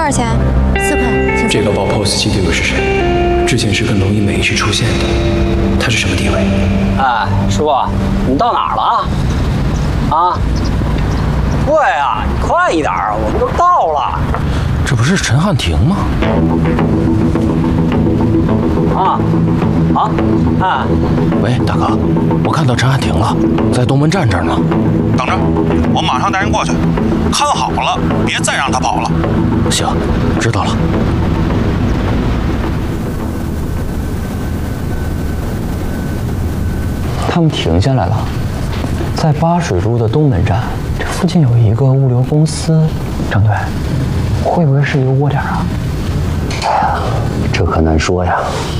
少钱？4块，请。 这个报 POS 机队友是谁？之前是跟龙一美一起出现的，他是什么地位？ 哎，师傅，你到哪儿了？啊？对啊，你快一点啊，我们都到了。 这不是陈汉庭吗？喂，大哥，我看到陈汉庭了，在东门站这儿呢。 等着，我马上带人过去，看好了，别再让他跑了。 行，知道了。 他们停下来了，在八水路的东门站，这附近有一个物流公司。张队，会不会是一个窝点啊？ 哎呀，这可难说呀。